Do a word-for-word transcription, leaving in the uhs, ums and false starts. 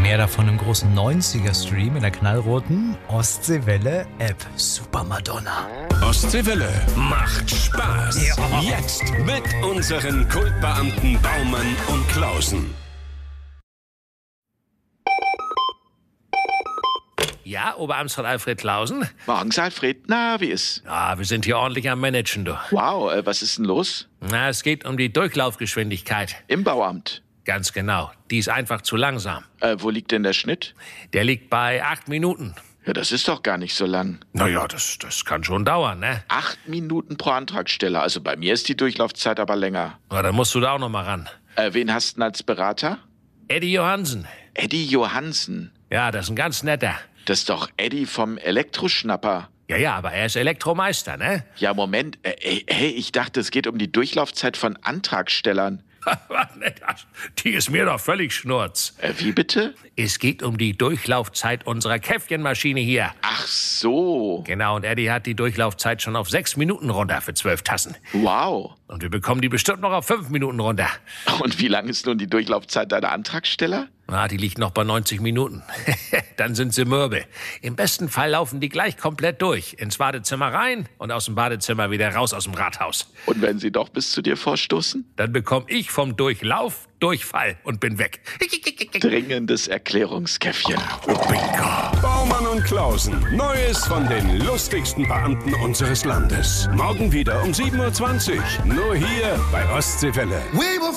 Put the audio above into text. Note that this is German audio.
Mehr davon im großen neunziger-Stream in der knallroten Ostseewelle-App. Super Madonna. Ostseewelle macht Spaß. Ja. Jetzt mit unseren Kultbeamten Baumann und Klausen. Ja, Oberamtsrat Alfred Klausen? Morgens, Alfred. Na, wie ist? Ja, wir sind hier ordentlich am Managen, du. Wow, äh, was ist denn los? Na, es geht um die Durchlaufgeschwindigkeit. Im Bauamt. Ganz genau. Die ist einfach zu langsam. Äh, wo liegt denn der Schnitt? Der liegt bei acht Minuten. Ja, das ist doch gar nicht so lang. Naja, das, das kann schon dauern, ne? Acht Minuten pro Antragsteller. Also bei mir ist die Durchlaufzeit aber länger. Na, dann musst du da auch noch mal ran. Äh, wen hast du denn als Berater? Eddie Johansen. Eddie Johansen. Ja, das ist ein ganz netter. Das ist doch Eddie vom Elektroschnapper. Ja, ja, aber er ist Elektromeister, ne? Ja, Moment. Äh, ey, hey, ich dachte, es geht um die Durchlaufzeit von Antragstellern. Die ist mir doch völlig schnurz. Äh, wie bitte? Es geht um die Durchlaufzeit unserer Käffchenmaschine hier. Ach so. Genau, und Eddie hat die Durchlaufzeit schon auf sechs Minuten runter für zwölf Tassen. Wow. Und wir bekommen die bestimmt noch auf fünf Minuten runter. Und wie lang ist nun die Durchlaufzeit deiner Antragsteller? Na, die liegt noch bei neunzig Minuten. Dann sind sie mürbe. Im besten Fall laufen die gleich komplett durch. Ins Badezimmer rein und aus dem Badezimmer wieder raus aus dem Rathaus. Und wenn sie doch bis zu dir vorstoßen? Dann bekomme ich vom Durchlauf Durchfall und bin weg. Dringendes Erklärungskäffchen. Bingo. Baumann und Klausen. Neues von den lustigsten Beamten unseres Landes. Morgen wieder um sieben Uhr zwanzig. Nur hier bei Ostseewelle.